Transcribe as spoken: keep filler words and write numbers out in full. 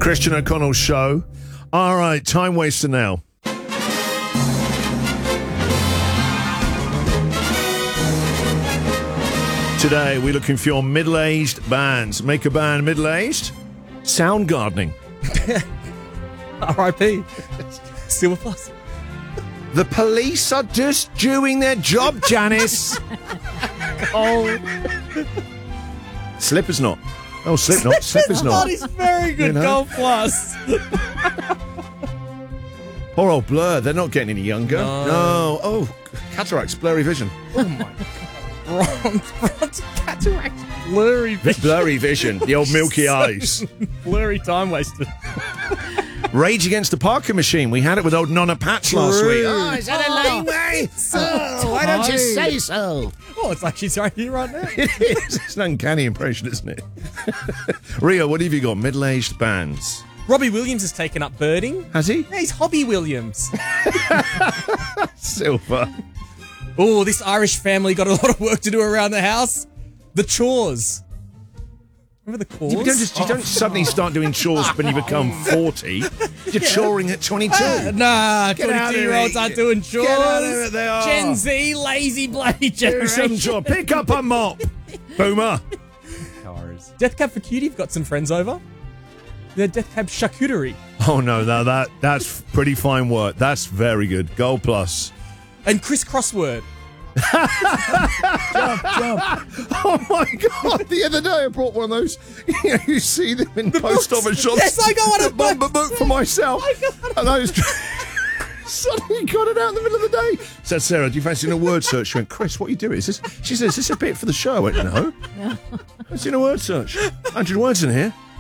Christian O'Connell Show. All right, time waster now. Today, we're looking for your middle-aged bands. Make a band middle-aged? Sound gardening. R I P Silver Plus. The police are just doing their job, Janice. Oh, Slipper's not. Oh, Slipknot. Slipper's not. that is very good. You know? Gold Plus. Poor old Blur. They're not getting any younger. No. no. Oh, cataracts, blurry vision. Oh my God. Bronze, bronze cataract, blurry vision. Blurry vision. The old milky eyes. Blurry time wasted. Rage Against the Parker Machine. We had it with old Nonna Pats last week. Oh, is that a lame way? Oh, why don't you say so? Oh, it's like she's right here right now. It is. It's an uncanny impression, isn't it? Rio, what have you got? Middle-aged bands. Robbie Williams has taken up birding. Has he? Yeah, he's Hobby Williams. Silver. Oh, this Irish family got a lot of work to do around the house. The chores. Remember the chores? You don't, just, you don't suddenly start doing chores when you become forty. You're choring at twenty-two. Uh, nah, Get out of twenty-two-year-olds it. aren't doing chores. Get out of it, they are. Gen Z, lazy bloody Do some generation. chore. Pick up a mop. Boomer. Death Cab for Cutie, you've got some friends over. The Death Cab Charcuterie. Oh, no, no, that that's pretty fine work. That's very good. Gold plus. And Chris Crossword. Jump, jump. Oh, my God. The other day I brought one of those. You know, you see them in post office shops. Yes, I got one A of those. bumper boot for myself. I got And those. Suddenly got it out in the middle of the day. Said, Sarah, do you fancy a word search? She went, Chris, what are you doing? Is this? She said, is this a bit for the show? I went, no. I've seen a word search. one hundred words in here.